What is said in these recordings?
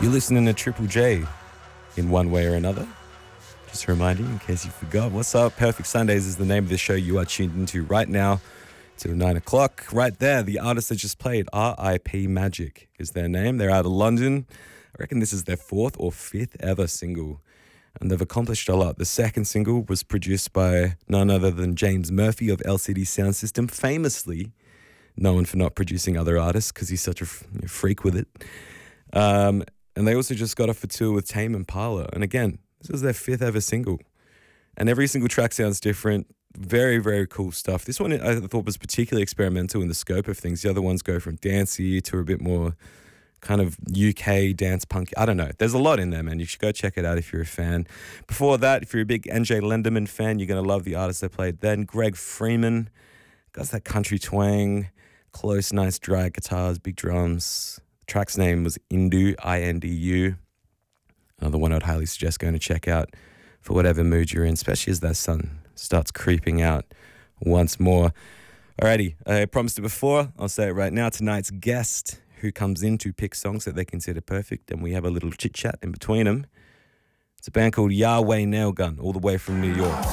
You're listening to Triple J in one way or another. Just a reminder, in case you forgot. What's up? Perfect Sundays is the name of the show you are tuned into right now till 9 o'clock. Right there, the artist that just played, R.I.P. Magic is their name. They're out of London. I reckon this is their 4th or 5th ever single. And they've accomplished a lot. The second single was produced by none other than James Murphy of LCD Sound System, famously known for not producing other artists because he's such a freak with it. And they also just got off a tour with Tame Impala. And again, this was their 5th ever single. And every single track sounds different. Very, very cool stuff. This one I thought was particularly experimental in the scope of things. The other ones go from dancey to a bit more kind of UK dance punk. I don't know. There's a lot in there, man. You should go check it out if you're a fan. Before that, if you're a big NJ Lenderman fan, you're going to love the artist that played then. Greg Freeman. Got that country twang. Close, nice, dry guitars, big drums. The track's name was Indu, I-N-D-U. Another one I'd highly suggest going to check out for whatever mood you're in, especially as that sun starts creeping out once more. Alrighty, I promised it before. I'll say it right now. Tonight's guest who comes in to pick songs that they consider perfect, and we have a little chit-chat in between them. It's a band called Yahweh Nailgun, all the way from New York.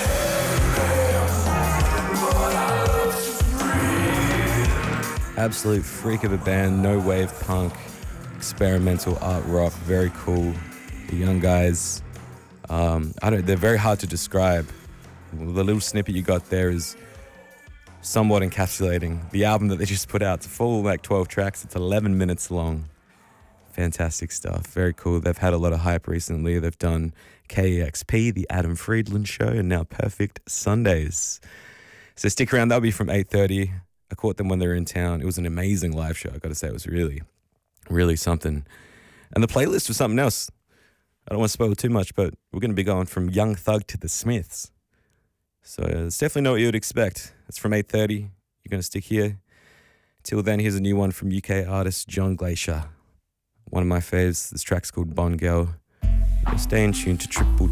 Absolute freak of a band, no wave punk, experimental art rock, very cool. The young guys, they're very hard to describe. The little snippet you got there is somewhat encapsulating the album that they just put out. It's a full 12 tracks. It's 11 minutes long. Fantastic stuff. Very cool. They've had a lot of hype recently. They've done KEXP, the Adam Friedland Show, and now Perfect Sundays. So stick around. That'll be from 8:30. I caught them when they were in town. It was an amazing live show. I got to say, it was really, really something. And the playlist was something else. I don't want to spoil too much, but we're going to be going from Young Thug to the Smiths. So it's definitely not what you would expect. It's from 8:30. You're going to stick here. Till then, here's a new one from UK artist John Glacier. One of my faves. This track's called Bon Girl. Stay in tune to Triple